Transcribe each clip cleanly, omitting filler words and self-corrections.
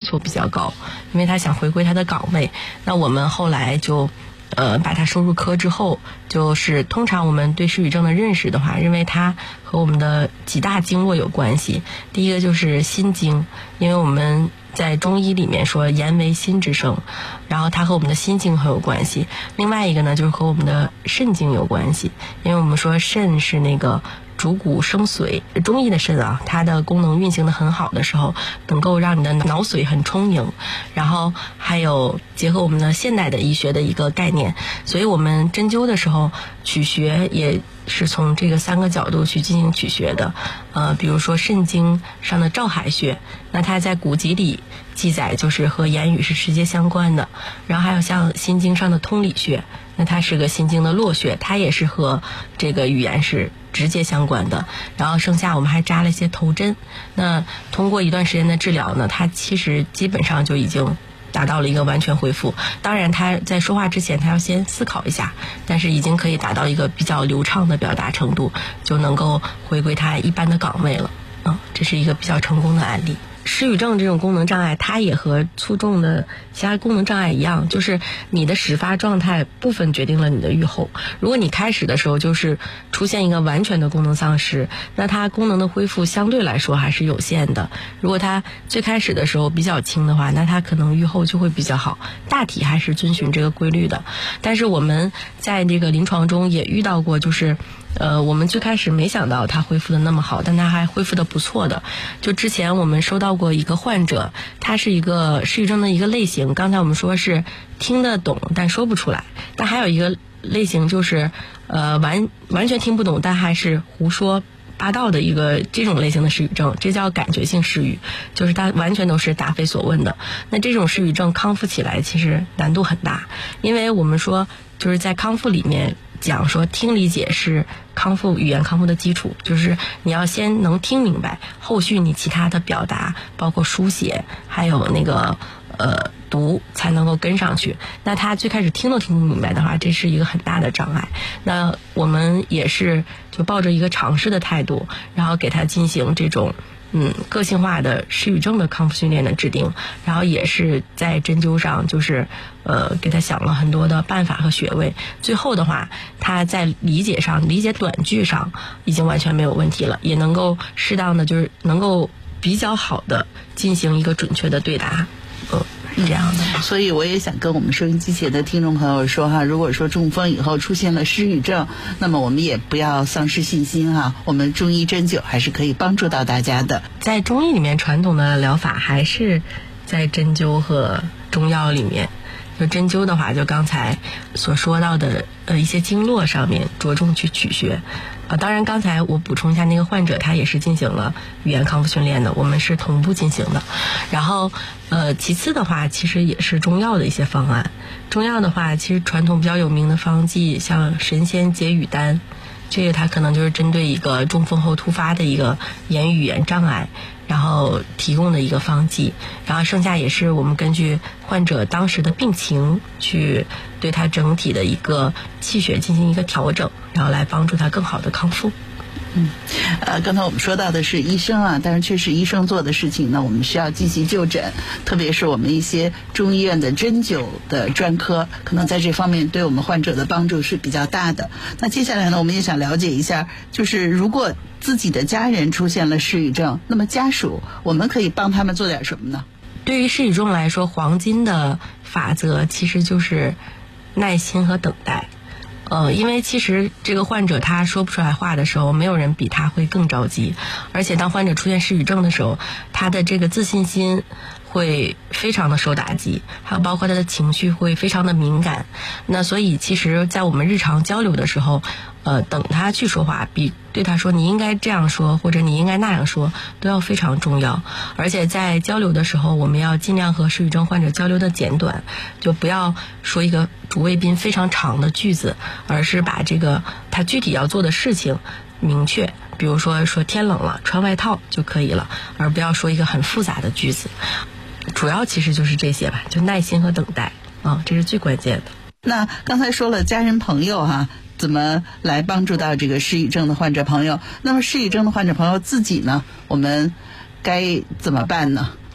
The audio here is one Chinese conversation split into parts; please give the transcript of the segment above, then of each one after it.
求比较高，因为他想回归他的岗位。那我们后来就把他收入科之后，就是通常我们对失语症的认识的话，认为它和我们的几大经络有关系。第一个就是心经，因为我们在中医里面说言为心之声，然后它和我们的心经很有关系。另外一个呢，就是和我们的肾经有关系，因为我们说肾是那个主骨生髓，中医的肾啊，它的功能运行的很好的时候，能够让你的脑髓很充盈。然后还有结合我们的现代的医学的一个概念，所以我们针灸的时候取穴也是从这个3个角度去进行取穴的。比如说肾经上的照海穴，那它在古籍里记载就是和言语是直接相关的。然后还有像心经上的通理穴，那它是个心经的络穴，它也是和这个语言是直接相关的。然后剩下我们还扎了一些头针，那通过一段时间的治疗呢，它其实基本上就已经达到了一个完全恢复。当然他在说话之前他要先思考一下，但是已经可以达到一个比较流畅的表达程度，就能够回归他一般的岗位了。这是一个比较成功的案例。失语症这种功能障碍，它也和卒中的其他功能障碍一样，就是你的始发状态部分决定了你的预后。如果你开始的时候就是出现一个完全的功能丧失，那它功能的恢复相对来说还是有限的。如果它最开始的时候比较轻的话，那它可能预后就会比较好，大体还是遵循这个规律的。但是我们在这个临床中也遇到过，就是我们最开始没想到它恢复的那么好，但它还恢复的不错的。就之前我们收到过一个患者，他是一个失语症的一个类型，刚才我们说是听得懂但说不出来，但还有一个类型就是完全听不懂但还是胡说八道的一个这种类型的失语症，这叫感觉性失语，就是它完全都是答非所问的。那这种失语症康复起来其实难度很大，因为我们说就是在康复里面讲说听理解是康复语言康复的基础，就是你要先能听明白，后续你其他的表达包括书写还有那个读才能够跟上去。那他最开始听都听不明白的话，这是一个很大的障碍。那我们也是就抱着一个尝试的态度，然后给他进行这种个性化的失语症的康复训练的制定，然后也是在针灸上就是给他想了很多的办法和穴位。最后的话，他在理解上理解短句上已经完全没有问题了，也能够适当的就是能够比较好的进行一个准确的对答。是这样的。 所以我也想跟我们收音机前的听众朋友说哈，如果说中风以后出现了失语症，那么我们也不要丧失信心哈，我们中医针灸还是可以帮助到大家的。 在中医里面，传统的疗法还是在针灸和中药里面。就针灸的话，就刚才所说到的一些经络上面着重去取穴。当然刚才我补充一下，那个患者他也是进行了语言康复训练的，我们是同步进行的。然后其次的话，其实也是中药的一些方案。中药的话，其实传统比较有名的方剂，像神仙解语丹，这个它可能就是针对一个中风后突发的一个言语言障碍，然后提供的一个方剂。然后剩下也是我们根据患者当时的病情去对他整体的一个气血进行一个调整，然后来帮助他更好的康复。 刚才我们说到的是医生啊，但是确实医生做的事情呢，我们需要积极就诊，特别是我们一些中医院的针灸的专科，可能在这方面对我们患者的帮助是比较大的。那接下来呢，我们也想了解一下，就是如果自己的家人出现了失语症，那么家属我们可以帮他们做点什么呢？ 对于失语症来说，黄金的法则其实就是耐心和等待。因为其实这个患者他说不出来话的时候，没有人比他会更着急，而且当患者出现失语症的时候，他的这个自信心会非常的受打击，还有包括他的情绪会非常的敏感。那所以其实在我们日常交流的时候，等他去说话，比对他说你应该这样说或者你应该那样说都要非常重要。而且在交流的时候，我们要尽量和失语症患者交流的简短，就不要说一个主谓宾非常长的句子，而是把这个他具体要做的事情明确，比如说天冷了穿外套就可以了，而不要说一个很复杂的句子。主要其实就是这些吧，就耐心和等待这是最关键的。 那刚才说了家人朋友哈，怎么来帮助到这个失语症的患者朋友？那么失语症的患者朋友自己呢，我们该怎么办呢？或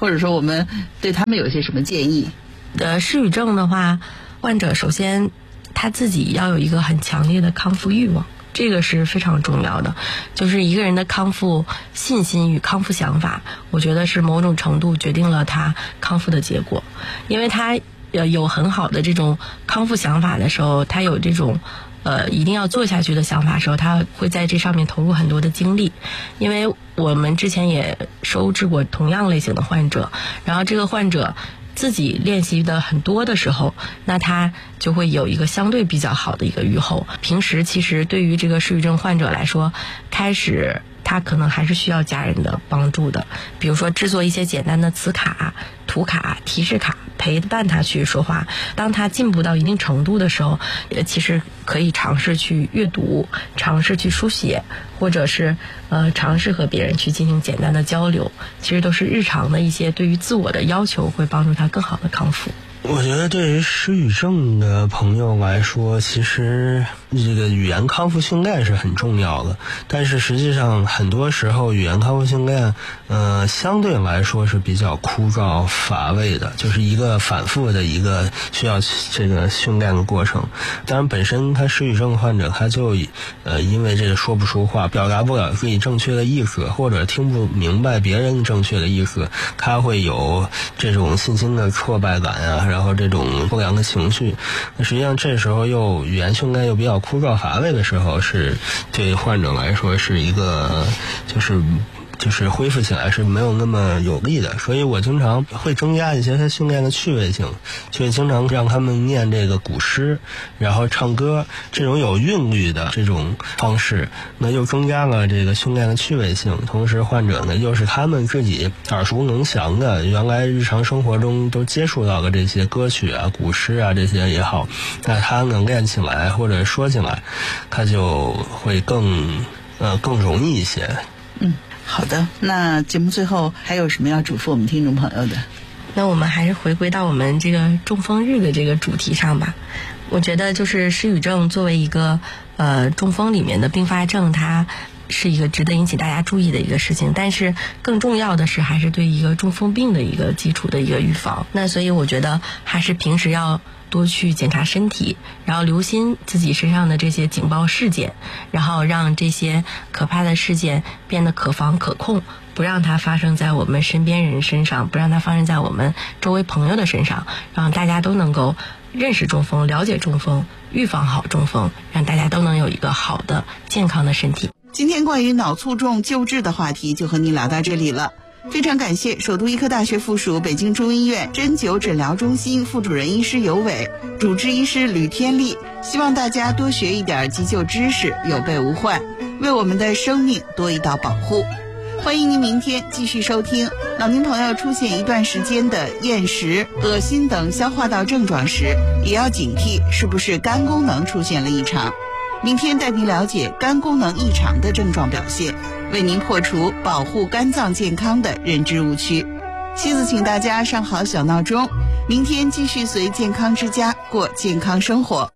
或者说我们对他们有些什么建议？ 失语症的话，患者首先他自己要有一个很强烈的康复欲望，这个是非常重要的。就是一个人的康复信心与康复想法，我觉得是某种程度决定了他康复的结果。因为他有很好的这种康复想法的时候，他有这种一定要做下去的想法的时候，他会在这上面投入很多的精力。因为我们之前也收治过同样类型的患者，然后这个患者自己练习的很多的时候，那他就会有一个相对比较好的一个预后。平时其实对于这个失语症患者来说，开始他可能还是需要家人的帮助的，比如说制作一些简单的词卡、图卡、提示卡，陪伴他去说话。当他进步到一定程度的时候，其实可以尝试去阅读，尝试去书写，或者是尝试和别人去进行简单的交流，其实都是日常的一些对于自我的要求，会帮助他更好的康复。 我觉得对于失语症的朋友来说，其实这个语言康复训练是很重要的，但是实际上很多时候语言康复训练相对来说是比较枯燥乏味的，就是一个反复的一个需要这个训练的过程。当然本身他失语症患者他就因为这个说不出话，表达不了自己正确的意思，或者听不明白别人正确的意思，他会有这种信心的挫败感啊，然后这种不良的情绪。那实际上这时候语言训练又比较枯燥乏味的时候，是对患者来说是一个就是恢复起来是没有那么有利的。所以我经常会增加一些他训练的趣味性，就经常让他们念这个古诗，然后唱歌，这种有韵律的这种方式，那又增加了这个训练的趣味性。同时患者呢又是他们自己耳熟能详的，原来日常生活中都接触到的这些歌曲啊、古诗啊这些也好，那他能练起来或者说起来，他就会更容易一些。 好的，那节目最后还有什么要嘱咐我们听众朋友的？ 那我们还是回归到我们这个中风日的这个主题上吧。我觉得就是失语症作为一个中风里面的并发症，它是一个值得引起大家注意的一个事情，但是更重要的是还是对一个中风病的一个基础的一个预防。那所以我觉得还是平时要多去检查身体，然后留心自己身上的这些警报事件，然后让这些可怕的事件变得可防可控，不让它发生在我们身边人身上，不让它发生在我们周围朋友的身上，让大家都能够认识中风，了解中风，预防好中风，让大家都能有一个好的健康的身体。 今天关于脑卒中救治的话题就和你聊到这里了。非常感谢首都医科大学附属北京中医院针灸诊疗中心副主任医师尤伟，主治医师吕天丽，希望大家多学一点急救知识，有备无患，为我们的生命多一道保护。欢迎您明天继续收听。老年朋友出现一段时间的厌食、恶心等消化道症状时，也要警惕是不是肝功能出现了异常。明天带您了解肝功能异常的症状表现，为您破除保护肝脏健康的认知误区。妻子请大家上好小闹钟，明天继续随健康之家过健康生活。